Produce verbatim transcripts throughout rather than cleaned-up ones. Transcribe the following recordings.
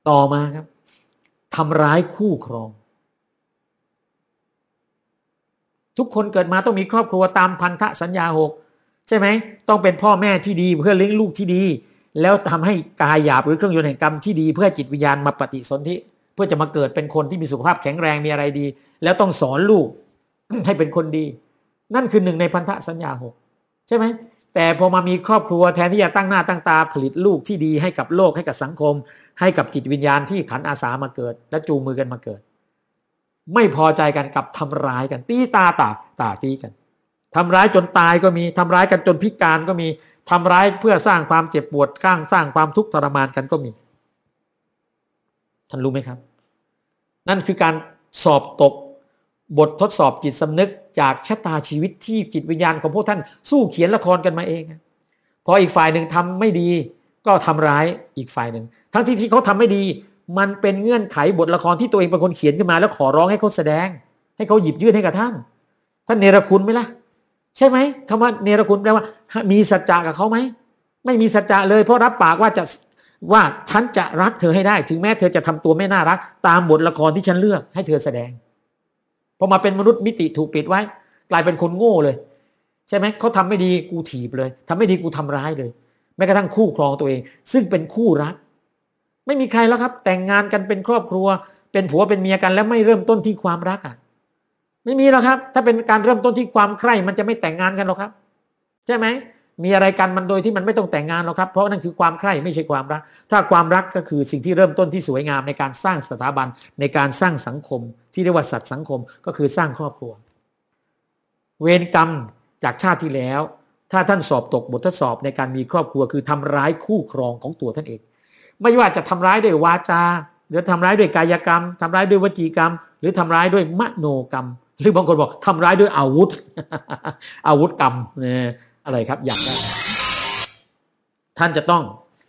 ต่อมาครับทำร้ายคู่ครองทุกคนเกิดมาต้องมีครอบครัวตามพันธสัญญาหกใช่ไหมต้องเป็นพ่อแม่ที่ดีเพื่อเลี้ยงลูกที่ดีแล้วทำให้กายหยาบหรือเครื่องยนต์แห่งกรรมที่ดีเพื่อจิตวิญญาณมาปฏิสนธิเพื่อจะมาเกิดเป็นคนที่มีสุขภาพแข็งแรงมีอะไรดีแล้วต้องสอนลูก ให้เป็นคนดีนั่นคือหนึ่งในพันธสัญญาหกใช่ไหมแต่พอมามีครอบครัวแทนที่จะตั้งหน้าตั้งตาผลิตลูกที่ดีให้กับโลกให้กับสังคมให้กับจิตวิญญาณที่ขันอาสามาเกิดและจูงมือกันมาเกิดไม่พอใจกันกับทำร้ายกันตีตาตาตาตีกันทำร้ายจนตายก็มีทำร้ายกันจนพิการก็มีทำร้ายเพื่อสร้างความเจ็บปวดสร้างสร้างความทุกข์ทรมานกันก็มีท่านรู้ไหมครับนั่นคือการสอบตกบททดสอบจิตสำนึกจากชะตาชีวิตที่จิตวิญญาณของพวกท่านสู้เขียนละครกันมาเองพออีกฝ่ายหนึ่งทำไม่ดีก็ทำร้ายอีกฝ่ายหนึ่งทั้งที่ที่เขาทำไม่ดีมันเป็นเงื่อนไขบทละครที่ตัวเองเป็นคนเขียนขึ้นมาแล้วขอร้องให้เขาแสดงให้เขาหยิบยื่นให้กับท่านท่านเนรคุณไหมล่ะใช่ไหมคำว่าเนรคุณแปลว่ามีสัจจะกับเขาไหมไม่มีสัจจะเลยเพราะรับปากว่าจะว่าฉันจะรักเธอให้ได้ถึงแม้เธอจะทำตัวไม่น่ารักตามบทละครที่ฉันเลือกให้เธอแสดงพอมาเป็นมนุษย์มิติถูกปิดไว้กลายเป็นคนโง่เลยใช่ไหมเขาทำไม่ดีกูถีบเลยทำไม่ดีกูทำร้ายเลยแม้กระทั่งคู่ครองตัวเองซึ่งเป็นคู่รักไม่มีใครแล้วครับแต่งงานกันเป็นครอบครัวเป็นผัวเป็นเมียกันแล้วไม่เริ่มต้นที่ความรักอ่ะไม่มีหรอกครับถ้าเป็นการเริ่มต้นที่ความใคร่มันจะไม่แต่งงานกันหรอกครับใช่ไหมมีอะไรกันมันโดยที่มันไม่ต้องแต่งงานหรอกครับเพราะนั่นคือความใคร่ไม่ใช่ความรักถ้าความรักก็คือสิ่งที่เริ่มต้นที่สวยงามในการสร้างสถาบันในการสร้างสังคมที่เรียกว่าสัตว์สังคมก็คือสร้างครอบครัวเวรกรรมจากชาติที่แล้วถ้าท่านสอบตกบททดสอบในการมีครอบครัวคือทำร้ายคู่ครองของตัวท่านเองไม่ว่าจะทำร้ายด้วยวาจาหรือทำร้ายด้วยกายกรรมทำร้ายด้วยวจีกรรมหรือทำร้ายด้วยมโนกรรมหรือบางคนบอกทำร้ายด้วยอาวุธ อาวุธกรรมเนี่ยอะไรครับอย่างแรกท่านจะต้อง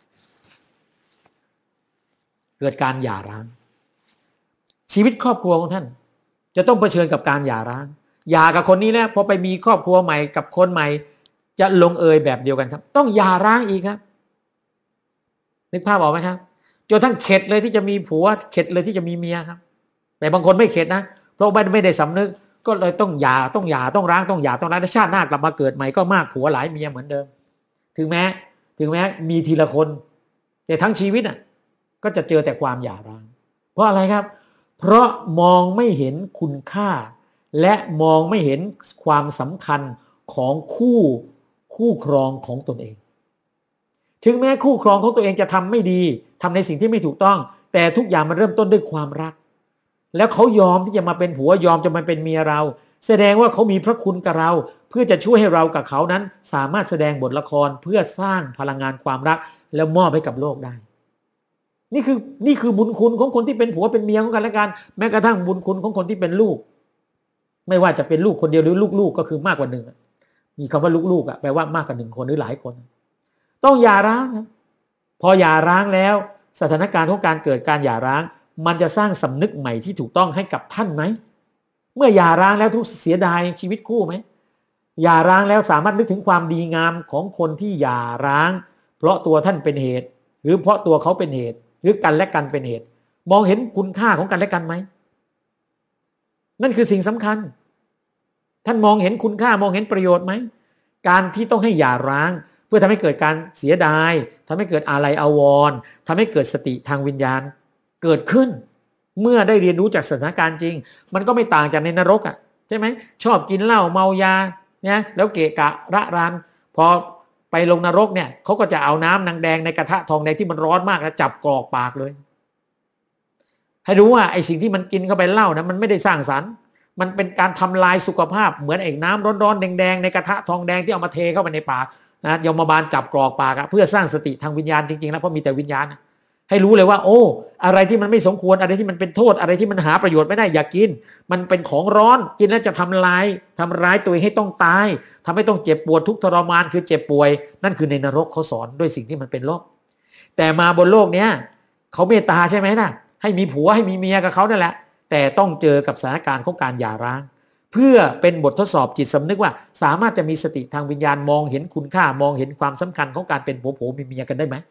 เกิดการหย่าร้างชีวิตครอบครัวของท่านจะต้องเผชิญกับการหย่าร้างหย่ากับคนนี้แล้วพอไปมีครอบครัวใหม่กับคนใหม่จะลงเอยแบบเดียวกันครับต้องหย่าร้างอีกครับนึกภาพออกไหมครับจนทั้งเข็ดเลยที่จะมีผัวเข็ดเลยที่จะมีเมียครับแต่บางคนไม่เข็ดนะเพราะไม่ได้สำนึกก็เลยต้องหย่าต้องหย่าต้องร้างต้องหย่าต้องร้างชาติหน้ากลับมาเกิดใหม่ก็มากผัวหลายเมียเหมือนเดิมถึงแม้ถึงแม้มีทีละคนแต่ทั้งชีวิตอ่ะก็จะเจอแต่ความหย่าร้างเพราะอะไรครับเพราะมองไม่เห็นคุณค่าและมองไม่เห็นความสำคัญของคู่คู่ครองของตนเองถึงแม้คู่ครองของตัวเองจะทำไม่ดีทำในสิ่งที่ไม่ถูกต้องแต่ทุกอย่างมันเริ่มต้นด้วยความรักแล้วเขายอมที่จะมาเป็นผัวยอมจะมาเป็นเมียเราแสดงว่าเขามีพระคุณกับเราเพื่อจะช่วยให้เรากับเขานั้นสามารถแสดงบทละครเพื่อสร้างพลังงานความรักแล้วมอบให้กับโลกได้นี่คือนี่คือบุญคุณของคนที่เป็นผัวเป็นเมียของกันและกันแม้กระทั่งบุญคุณของคนที่เป็นลูกไม่ว่าจะเป็นลูกคนเดียวหรือลูกๆก็คือมากกว่าหนึ่งมีคำว่าลูกๆอ่ะแปลว่ามากกว่าหนึ่งคนหรือหลายคนต้องหย่าร้างนะพอหย่าร้างแล้วสถานการณ์ของการเกิดการหย่าร้างมันจะสร้างสำนึกใหม่ที่ถูกต้องให้กับท่านไหมเมื่อหย่าร้างแล้วทุกเสียดายชีวิตคู่ไหมหย่าร้างแล้วสามารถนึกถึงความดีงามของคนที่หย่าร้างเพราะตัวท่านเป็นเหตุหรือเพราะตัวเขาเป็นเหตุหรือกันและกันเป็นเหตุมองเห็นคุณค่าของกันและกันไหมนั่นคือสิ่งสำคัญท่านมองเห็นคุณค่ามองเห็นประโยชน์ไหมการที่ต้องให้หย่าร้างเพื่อทำให้เกิดการเสียดายทำให้เกิดอาลัยอาวรณ์ทำให้เกิดสติทางวิญญาณเกิดขึ้นเมื่อได้เรียนรู้จากสถานการณ์จริงมันก็ไม่ต่างจากในนรกอ่ะใช่ไหมชอบกินเหล้าเมายาเนี่ยแล้วเกะกะระรานพอไปลงนรกเนี่ยเขาก็จะเอาน้ำนางแดงในกระทะทองแดงที่มันร้อนมากแล้วจับกรอกปากเลยให้รู้ว่าไอ้สิ่งที่มันกินเข้าไปเหล้านะมันไม่ได้สร้างสรรค์มันเป็นการทำลายสุขภาพเหมือนไอ้น้ำร้อนๆแดงๆในกระทะทองแดงที่เอามาเทเข้าไปในปากนะยมบาลจับกรอกปากเพื่อสร้างสติทางวิญญาณจริงๆแล้วเพราะมีแต่วิญญาณให้รู้เลยว่าโอ้อะไรที่มันไม่สมควรอะไรที่มันเป็นโทษอะไรที่มันหาประโยชน์ไม่ได้อย่ากินมันเป็นของร้อนกินแล้วจะทำลายทำร้ายตัวเองให้ต้องตายทำให้ต้องเจ็บปวดทุกทรมานคือเจ็บป่วยนั่นคือในนรกเขาสอนด้วยสิ่งที่มันเป็นโลกแต่มาบนโลกเนี้ยเขาเมตตาใช่ไหมนะให้มีผัวให้มีเมียกับเขานั่นแหละแต่ต้องเจอกับสถานการณ์ของการหย่าร้างเพื่อเป็นบททดสอบจิตสำนึกว่าสามารถจะมีสติทางวิญญาณมองเห็นคุณค่ามองเห็นความสำคัญของการเป็นผัวผัวมีเมียกันได้ไหม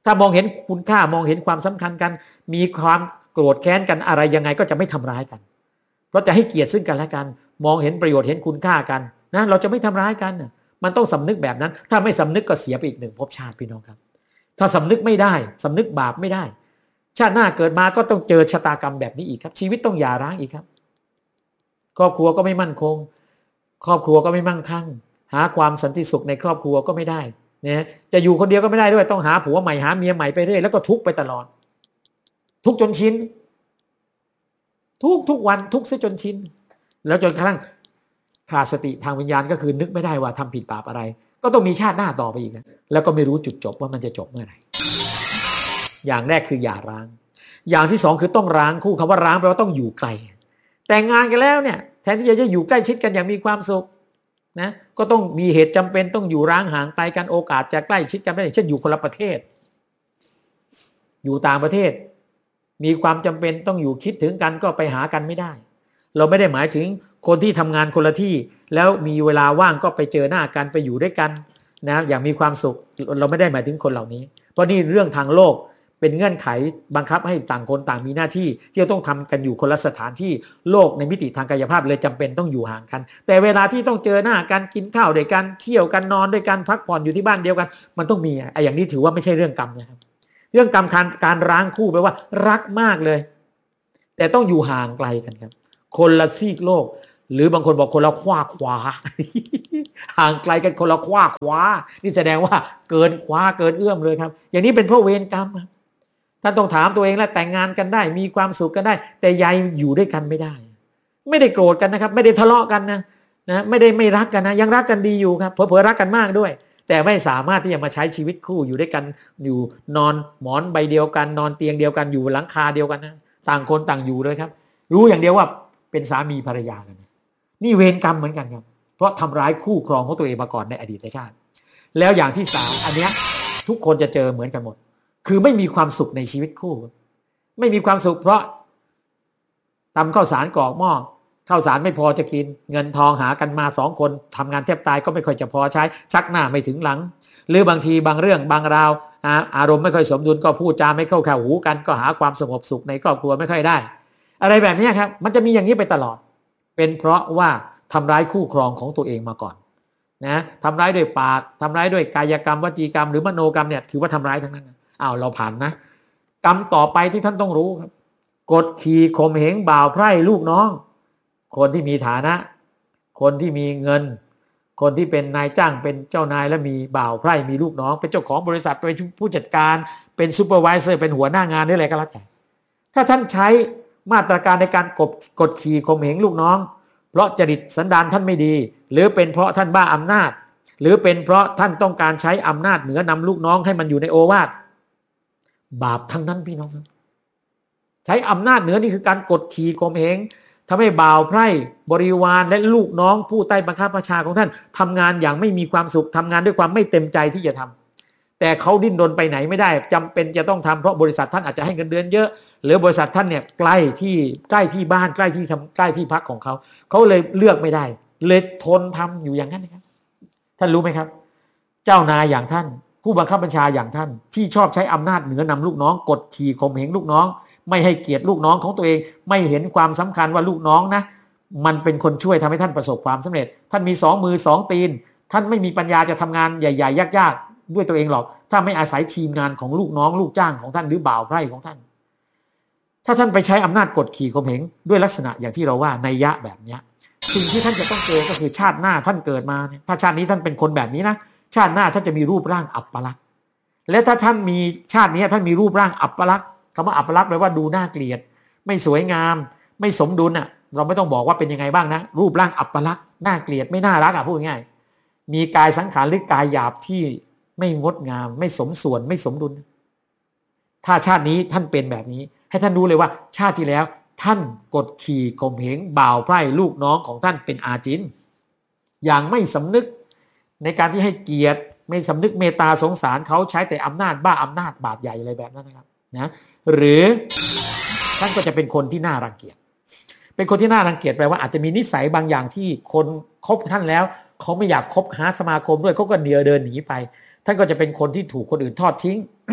ถ้ามองเห็นคุณค่ามองเห็นความสำคัญกันมีความโกรธแค้นกันอะไรยังไงก็จะไม่ทำร้ายกันเพราะจะให้เกียรติซึ่งกันและกันมองเห็นประโยชน์เห็นคุณค่ากันนะเราจะไม่ทำร้ายกันมันต้องสำนึกแบบนั้นถ้าไม่สำนึกก็เสียไปอีกหนึ่งภพชาติพี่น้องครับถ้าสำนึกไม่ได้สำนึกบาปไม่ได้ชาติหน้าเกิดมาก็ต้องเจอชะตากรรมแบบนี้อีกครับชีวิตต้องหย่าร้างอีกครับครอบครัวก็ไม่มั่นคงครอบครัวก็ไม่มั่งคั่งหาความสันติสุขในครอบครัวก็ไม่ได้นะจะอยู่คนเดียวก็ไม่ได้ด้วยต้องหาผัวใหม่หาเมียใหม่ไปเรื่อยแล้วก็ทุกข์ไปตลอดทุกจนชินทุกทุกวันทุกซะจนชินแล้วจนกระทั่งขาดสติทางวิญญาณก็คือนึกไม่ได้ว่าทำผิดบาปอะไรก็ต้องมีชาติหน้าต่อไปอีกนะแล้วก็ไม่รู้จุดจบว่ามันจะจบเมื่อไหร่อย่างแรกคืออย่าร้างอย่างที่สองคือต้องร้างคู่คำว่าร้างแปลว่าต้องอยู่ไกลแต่งงานกันแล้วเนี่ยแทนที่จะอยู่ใกล้ชิดกันอย่างมีความสุขนะก็ต้องมีเหตุจำเป็นต้องอยู่ร้างห่างไกลกันโอกาสจะใกล้ชิดกันไม่ได้เช่นอยู่คนละประเทศอยู่ต่างประเทศมีความจำเป็นต้องอยู่คิดถึงกันก็ไปหากันไม่ได้เราไม่ได้หมายถึงคนที่ทำงานคนละที่แล้วมีเวลาว่างก็ไปเจอหน้ากันไปอยู่ด้วยกันนะอย่างมีความสุขเราไม่ได้หมายถึงคนเหล่านี้เพราะนี่เรื่องทางโลกเป็นเงื่อนไขบังคับให้ต่างคนต่างมีหน้าที่ที่จะต้องทำกันอยู่คนละสถานที่โลกในมิติทางกายภาพเลยจำเป็นต้องอยู่ห่างกันแต่เวลาที่ต้องเจอหน้ากันกินข้าวด้วยกันเที่ยวกันนอนด้วยกันพักผ่อนอยู่ที่บ้านเดียวกันมันต้องมีไอ้อย่างนี้ถือว่าไม่ใช่เรื่องกรรมนะครับเรื่องกรรมการการร้างคู่แปลว่ารักมากเลยแต่ต้องอยู่ห่างไกลกันครับคนละซีกโลกหรือบางคนบอกคนละขว้าขวา ห่างไกลกันคนละขว้าขวานี่แสดงว่าเกินขวาเกินเอื้อมเลยครับอย่างนี้เป็นเพราะเวรกรรมท่านต้องถามตัวเองแล้วแต่งงานกันได้มีความสุขกันได้แต่ยายอยู่ด้วยกันไม่ได้ไม่ได้โกรธกันนะครับไม่ได้ทะเลาะกันนะนะไม่ได้ไม่รักกันนะยังรักกันดีอยู่ครับเผลอๆรักกันมากด้วยแต่ไม่สามารถที่จะมาใช้ชีวิตคู่อยู่ด้วยกันอยู่นอนหมอนใบเดียวกันนอนเตียงเดียวกันอยู่หลังคาเดียวกันนะต่างคนต่างอยู่เลยครับรู้อย่างเดียวว่าเป็นสามีภรรยากันนี่เวรกรรมเหมือนกันครับเพราะทำร้ายคู่ครองของตัวเองมาก่อนในอดีตชาติแล้วอย่างที่สามอันเนี้ยทุกคนจะเจอเหมือนกันหมดคือไม่มีความสุขในชีวิตคู่ไม่มีความสุขเพราะตำข้าวสารกรอกหม้อข้าวสารไม่พอจะกินเงินทองหากันมาสองคนทำงานแทบตายก็ไม่ค่อยจะพอใช้ชักหน้าไม่ถึงหลังหรือบางทีบางเรื่องบางราวอารมณ์ไม่ค่อยสมดุลก็พูดจาไม่เข้าแถวหูกันก็หาความสงบสุขในครอบครัวไม่ค่อยได้อะไรแบบนี้ครับมันจะมีอย่างนี้ไปตลอดเป็นเพราะว่าทำร้ายคู่ครองของตัวเองมาก่อนนะทำร้ายด้วยปากทำร้ายด้วยกายกรรมวจีกรรมหรือมโนกรรมเนี่ยถือว่าทำร้ายทั้งนั้นอ้าวเราผ่านนะกรรมต่อไปที่ท่านต้องรู้ครับกดขี่ข่มเหงบ่าวไพร่ลูกน้องคนที่มีฐานะคนที่มีเงินคนที่เป็นนายจ้างเป็นเจ้านายและมีบ่าวไพร่มีลูกน้องเป็นเจ้าของบริษัทเป็นผู้จัดการเป็นซูเปอร์ไวเซอร์เป็นหัวหน้างานหรืออะไรก็แล้วแต่ถ้าท่านใช้มาตรการในการกดกดขี่ข่มเหงลูกน้องเพราะจริตสันดานท่านไม่ดีหรือเป็นเพราะท่านบ้าอำนาจหรือเป็นเพราะท่านต้องการใช้อำนาจเหนือนำลูกน้องให้มันอยู่ในโอวาทบาปทั้งนั้นพี่น้องใช้อำนาจเหนือนี่คือการกดขี่ข่มเหงทำให้บ่าวไพร่บริวารและลูกน้องผู้ใต้บังคับบัญชาของท่านทำงานอย่างไม่มีความสุขทำงานด้วยความไม่เต็มใจที่จะทำแต่เขาดิ้นรนไปไหนไม่ได้จำเป็นจะต้องทำเพราะบริษัทท่านอาจจะให้เงินเดือนเยอะหรือบริษัทท่านเนี่ยใกล้ที่ใกล้ที่บ้านใกล้ที่ทำใกล้ที่พักของเขาเขาเลยเลือกไม่ได้เลยทนทำอยู่อย่างนั้นนะครับท่านรู้ไหมครับเจ้านายอย่างท่านผู้บังคับบัญชาอย่างท่านที่ชอบใช้อำนาจเหนือนำลูกน้องกดขี่ข่มเหงลูกน้องไม่ให้เกียรติลูกน้องของตัวเองไม่เห็นความสำคัญว่าลูกน้องนะมันเป็นคนช่วยทำให้ท่านประสบความสำเร็จท่านมีสองมือสองตีนท่านไม่มีปัญญาจะทำงานใหญ่ๆยากๆด้วยตัวเองหรอกถ้าไม่อาศัยทีมงานของลูกน้องลูกจ้างของท่านหรือบ่าวไพร่ของท่านถ้าท่านไปใช้อำนาจกดขี่ข่มเหงด้วยลักษณะอย่างที่เราว่านัยยะแบบนี้สิ่งที่ท่านจะต้องเจอก็คือชาติหน้าท่านเกิดมาถ้าชาตินี้ท่านเป็นคนแบบนี้นะชาติหน้าท่านจะมีรูปร่างอัปลักษณ์และถ้าท่านมีชาตินี้ท่านมีรูปร่างอัปลักษณ์คำว่าอัปลักษณ์แปลว่าดูน่าเกลียดไม่สวยงามไม่สมดุลอ่ะเราไม่ต้องบอกว่าเป็นยังไงบ้างนะรูปร่างอัปลักษณ์น่าเกลียดไม่น่ารักอ่ะพูดง่ายมีกายสังขารหรือกายหยาบที่ไม่งดงามไม่สมส่วนไม่สมดุลถ้าชาตินี้ท่านเป็นแบบนี้ให้ท่านรู้เลยว่าชาติที่แล้วท่านกดขี่ข่มเหงบ่าวไพร่ลูกน้องของท่านเป็นอาจินอย่างไม่สำนึกในการที่ให้เกียรติไม่สำนึกเมตตาสงสารเขาใช้แต่อำนาจบ้าอำนาจบาดใหญ่อะไรแบบนั้นนะครับนะหรือท่านก็จะเป็นคนที่น่ารังเกียจเป็นคนที่น่ารังเกียจแปลว่าอาจจะมีนิสัยบางอย่างที่คนคบท่านแล้วเขาไม่อยากคบหาสมาคมด้วยเขาก็เดียวเดินหนีไปท่านก็จะเป็นคนที่ถูกคนอื่นทอดทิ้ง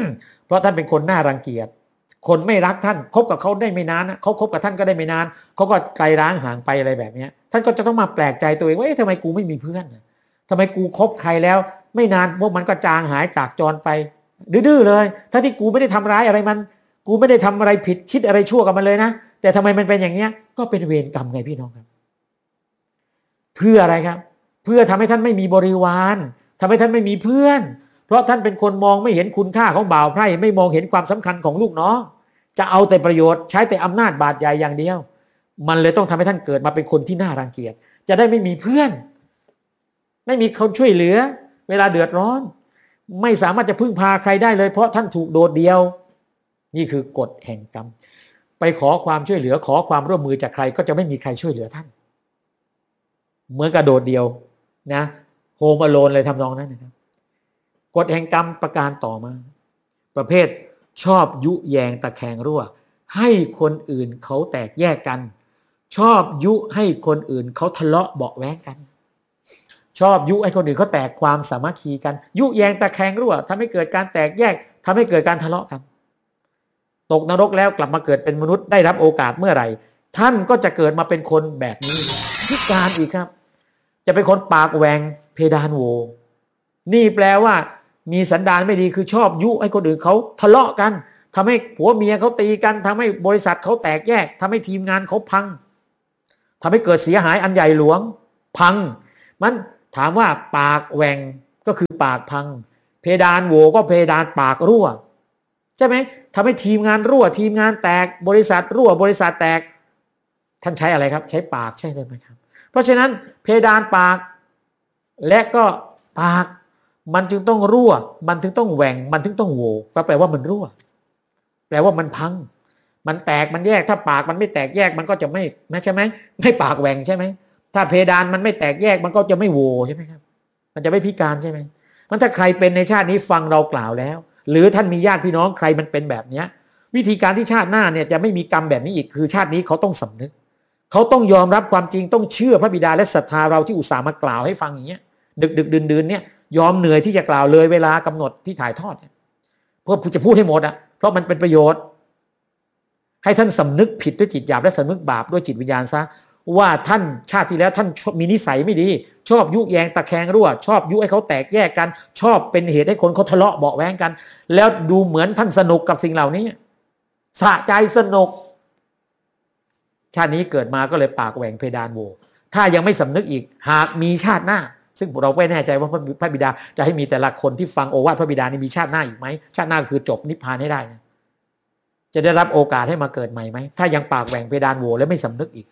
เพราะท่านเป็นคนน่ารังเกียจคนไม่รักท่านคบกับเขาได้ไม่นานนะเขาคบกับท่านก็ได้ไม่นานเขาก็ไกลร้างห่างไปอะไรแบบนี้ท่านก็จะต้องมาแปลกใจตัวเองว่าเอ๊ะทำไมกูไม่มีเพื่อนทำไมกูคบใครแล้วไม่นานพวกมันก็จางหายจากจรไปดื้อๆเลยถ้าที่กูไม่ได้ทำร้ายอะไรมันกูไม่ได้ทำอะไรผิดคิดอะไรชั่วกับมันเลยนะแต่ทำไมมันเป็นอย่างเนี้ยก็เป็นเวรกรรมไงพี่น้องครับเพื่ออะไรครับเพื่อทำให้ท่านไม่มีบริวารทำให้ท่านไม่มีเพื่อนเพราะท่านเป็นคนมองไม่เห็นคุณค่าของบ่าวไพร่ไม่มองเห็นความสำคัญของลูกน้องจะเอาแต่ประโยชน์ใช้แต่อำนาจบาดใหญ่อย่างเดียวมันเลยต้องทำให้ท่านเกิดมาเป็นคนที่น่ารังเกียจจะได้ไม่มีเพื่อนไม่มีคนช่วยเหลือเวลาเดือดร้อนไม่สามารถจะพึ่งพาใครได้เลยเพราะท่านถูกโดดเดี่ยวนี่คือกฎแห่งกรรมไปขอความช่วยเหลือขอความร่วมมือจากใครก็จะไม่มีใครช่วยเหลือท่านเหมือนกระโดดเดียวนะโฮมอโลนเลยทำนองนั้นนะครับกฎแห่งกรรมประการต่อมาประเภทชอบยุแยงตะแคงรั่วให้คนอื่นเขาแตกแยกกันชอบยุให้คนอื่นเขาทะเลาะเบาะแว้งกันชอบยุให้คนอื่นเขาแตกความสามัคคีกันยุแยงตะแคงรั่วทำให้เกิดการแตกแยกทำให้เกิดการทะเลาะกันตกนรกแล้วกลับมาเกิดเป็นมนุษย์ได้รับโอกาสเมื่อไหร่ท่านก็จะเกิดมาเป็นคนแบบนี้พิการอีกครับจะเป็นคนปากแหวงเพดานโหวนี่แปลว่ามีสันดานไม่ดีคือชอบยุให้คนอื่นเขาทะเลาะกันทำให้ผัวเมียเขาตีกันทำให้บริษัทเขาแตกแยกทำให้ทีมงานเขาพังทำให้เกิดเสียหายอันใหญ่หลวงพังมันถามว่าปากแหวงก็คือปากพังเพดานโหวก็เพดานปากรั่วใช่ไหมทำให้ทีมงานรั่วทีมงานแตกบริษัทรั่วบริษัทแตกท่านใช้อะไรครับใช้ปากใช่ไหมครับเพราะฉะนั้นเพดานปากและก็ปากมันจึงต้องรั่วมันถึงต้องแหว่งมันถึงต้องโหวก็แปลว่ามันรั่วแปลว่ามันพังมันแตกมันแยกถ้าปากมันไม่แตกแยกมันก็จะไม่นะใช่ไหมไม่ปากแหว่งใช่ไหมถ้าเพดานมันไม่แตกแยกมันก็จะไม่โหวใช่ไหมครับมันจะไม่พิการใช่ไหมมันถ้าใครเป็นในชาตินี้ฟังเรากล่าวแล้วหรือท่านมีญาติพี่น้องใครมันเป็นแบบนี้วิธีการที่ชาติหน้าเนี่ยจะไม่มีกรรมแบบนี้อีกคือชาตินี้เขาต้องสำนึกเขาต้องยอมรับความจริงต้องเชื่อพระบิดาและศรัทธาเราที่อุตส่าห์มากล่าวให้ฟังอย่างเงี้ยดึกดึกดื่นดื่นเนี่ยยอมเหนื่อยที่จะกล่าวเลยเวลากำหนดที่ถ่ายทอดเนี่ยเพื่อจะพูดให้หมดอ่ะเพราะมันเป็นประโยชน์ให้ท่านสำนึกผิดด้วยจิตหยาบและสำนึกบาปด้วยจิตวิญญาณซะว่าท่านชาติที่แล้วท่านมีนิสัยไม่ดีชอบยุแยงตะแคงรั่วชอบยุให้เขาแตกแยกกันชอบเป็นเหตุให้คนเขาทะเลาะเบาะแว้งกันแล้วดูเหมือนท่านสนุกกับสิ่งเหล่านี้สะใจสนุกชาตินี้เกิดมาก็เลยปากแหว่งเพดานโหวถ้ายังไม่สำนึกอีกหากมีชาติหน้าซึ่งเราไม่แน่ใจว่าพระบิดาจะให้มีแต่ละคนที่ฟังโอวาทพระบิดานี่มีชาติหน้าอีกไหมชาติหน้าคือจบนิพพานให้ได้นะจะได้รับโอกาสให้มาเกิดใหม่ไหมถ้ายังปากแหว่งเพดานโหวและไม่สำนึกอีก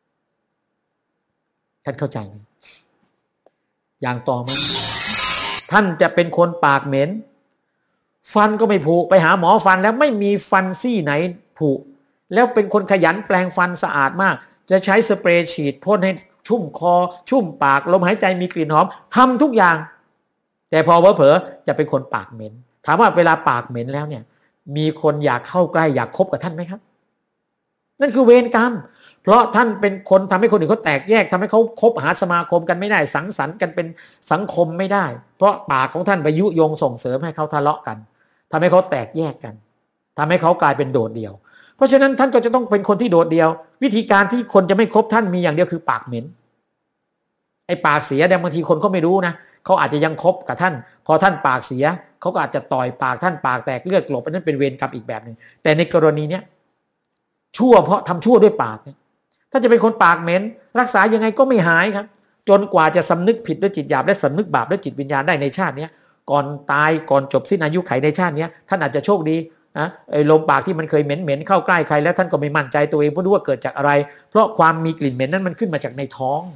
ท่านเข้าใจไหมอย่างต่อมาท่านจะเป็นคนปากเหม็นฟันก็ไม่ผุไปหาหมอฟันแล้วไม่มีฟันซี่ไหนผุแล้วเป็นคนขยันแปลงฟันสะอาดมากจะใช้สเปรย์ฉีดพ่นให้ชุ่มคอชุ่มปากลมหายใจมีกลิ่นหอมทำทุกอย่างแต่พอเผลอๆจะเป็นคนปากเหม็นถามว่าเวลาปากเหม็นแล้วเนี่ยมีคนอยากเข้าใกล้อยากคบกับท่านไหมครับนั่นคือเวรกรรมเพราะท่านเป็นคนทำให้คนอื่นเขาแตกแยกทำให้เขาคบหาสมาคมกันไม่ได้สังสรรค์กันเป็นสังคมไม่ได้เพราะปากของท่านไปยุยงส่งเสริมให้เขาทะเลาะกันทำให้เขาแตกแยกกันทำให้เขากลายเป็นโดดเดี่ยวเพราะฉะนั้นท่านก็จะต้องเป็นคนที่โดดเดี่ยววิธีการที่คนจะไม่คบท่านมีอย่างเดียวคือปากเหม็นไอ้ปากเสียแต่บางทีคนเขาไม่รู้นะเขาอาจจะยังคบกับท่านพอท่านปากเสียเขาก็อาจจะต่อยปากท่านปากแตกเลือดกลบอันนั้นเป็นเวรกรรมอีกแบบนึงแต่ในกรณีเนี้ยชั่วเพราะทำชั่วด้วยปากเนี่ยถ้าจะเป็นคนปากเหม็นรักษายังไงก็ไม่หายครับจนกว่าจะสำนึกผิดด้วยจิตหยาบและสำนึกบาปด้วยจิตวิญญาณได้ในชาตินี้ก่อนตายก่อนจบสิ้นอายุไขในชาตินี้ท่านอาจจะโชคดีนะไอ้ลมปากที่มันเคยเหม็นเหม็นเข้าใกล้ใครแล้วท่านก็ไม่มั่นใจตัวเองเพราะรู้ว่าเกิดจากอะไรเพราะความมีกลิ่นเหม็นนั้นมันขึ้นมาจากในท้อง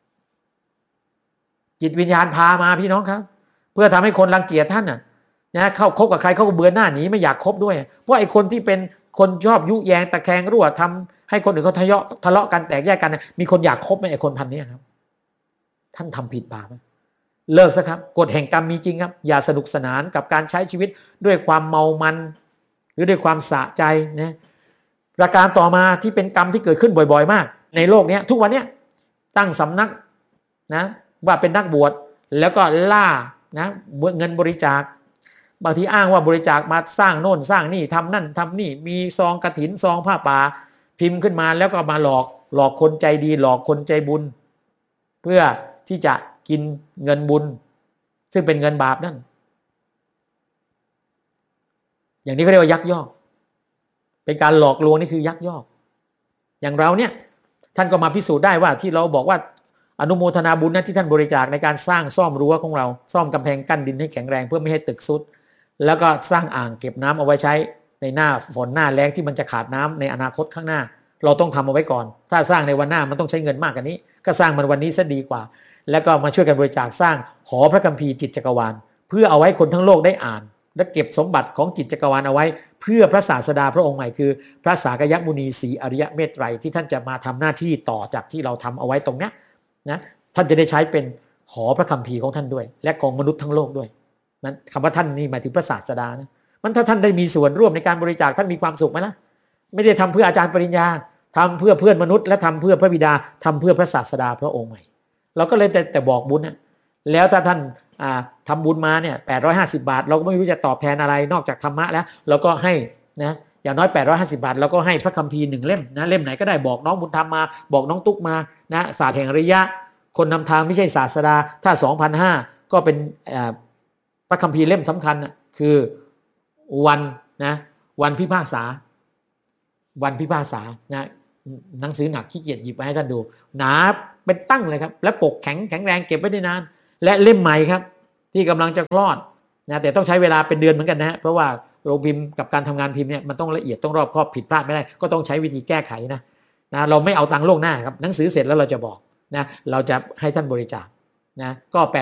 จิตวิญญาณพามาพี่น้องครับเพื่อทำให้คนรังเกียจท่านน่ะนะเข้าคบกับใครเขาก็เบื่อหน้าหนีไม่อยากคบด้วยเพราะไอ้คนที่เป็นคนชอบยุแยงตะแคงรั่วทำให้คนอื่นเขาทะเลาะทะเลาะกันแตกแยกกันมีคนอยากคบไหมไอ้คนพันนี้ครับท่านทำผิดบาปเลิกซะครับกฎแห่งกรรมมีจริงครับอย่าสนุกสนานกับการใช้ชีวิตด้วยความเมามันหรือด้วยความสะใจนะประการต่อมาที่เป็นกรรมที่เกิดขึ้นบ่อยๆมากในโลกนี้ทุกวันนี้ตั้งสำนักนะว่าเป็นนักบวชแล้วก็ล่านะเงินบริจาคบางทีอ้างว่าบริจาคมาสร้างโน่นสร้างนี่ทำนั่นทำนี่มีซองกฐินซองผ้าป่าพิมพ์ขึ้นมาแล้วก็มาหลอกหลอกคนใจดีหลอกคนใจบุญเพื่อที่จะกินเงินบุญซึ่งเป็นเงินบาปนั่นอย่างนี้ก็เรียกว่ายักยอกเป็นการหลอกลวงนี่คือยักยอกอย่างเราเนี่ยท่านก็มาพิสูจน์ได้ว่าที่เราบอกว่าอนุโมทนาบุญนะที่ท่านบริจาคในการสร้างซ่อมรั้วของเราซ่อมกำแพงกั้นดินให้แข็งแรงเพื่อไม่ให้ตึกทรุดแล้วก็สร้างอ่างเก็บน้ำเอาไว้ใช้ในหน้าฝนหน้าแล้งที่มันจะขาดน้ำในอนาคตข้างหน้าเราต้องทำเอาไว้ก่อนถ้าสร้างในวันหน้ามันต้องใช้เงินมากกว่านี้ก็สร้างมันวันนี้ซะดีกว่าแล้วก็มาช่วยกันบริจาคสร้างหอพระคัมภีร์จิตจักรวาลเพื่อเอาไว้คนทั้งโลกได้อ่านและเก็บสมบัติของจิตจักรวาลเอาไว้เพื่อพระศาสดาพระองค์ใหม่คือพระสากยมุนีศรีอริยเมตไตรที่ท่านจะมาทำหน้าที่ต่อจากที่เราทำเอาไว้ตรงเนี้ยนะท่านจะได้ใช้เป็นหอพระคัมภีร์ของท่านด้วยและของมนุษย์ทั้งโลกด้วยนั้นคำว่าท่านนี่หมายถึงพระศาสดานะมันถ้าท่านได้มีส่วนร่วมในการบริจาคท่านมีความสุขไหมล่ะไม่ได้ทำเพื่ออาจารย์ปริญญาทำเพื่อเพื่อนมนุษย์และทำเพื่อพระบิดาทำเพื่อพระศาสดาพระองค์ใหม่เราก็เลยแต่แต่บอกบุญนะแล้วถ้าท่านทำบุญมาเนี่ยแปดร้อยห้าสิบบาทเราก็ไม่รู้จะตอบแทนอะไรนอกจากธรรมะแล้วเราก็ให้นะอย่างน้อยแปดร้อยห้าสิบบาทเราก็ให้พระคัมภีร์หนึ่งเล่มนะเล่มไหนก็ได้บอกน้องบุญธรรมมาบอกน้องตุ๊กมานะศาสตร์แห่งอริยะคนนำทางไม่ใช่ศาสดาถ้า สองพันห้าร้อย ก็เป็นพระคัมภีร์เล่มสำคัญนะคือวันนะวันพิพากษาวันพิพากษานะหนังสือหนักขี้เกียจหยิบมาให้ท่านดูหนาเป็นตั้งเลยครับและปกแข็งแข็งแรงเก็บไว้ได้นานและเล่มใหม่ครับที่กำลังจะคลอดนะแต่ต้องใช้เวลาเป็นเดือนเหมือนกันนะเพราะว่าโรงพิมพ์กับการทำงานพิมพ์เนี่ยมันต้องละเอียดต้องรอบคอบผิดพลาดไม่ได้ก็ต้องใช้วิธีแก้ไขนะนะเราไม่เอาตังค์ล่วงหน้าครับหนังสือเสร็จแล้วเราจะบอกนะเราจะให้ท่านบริจาคนะก็แปด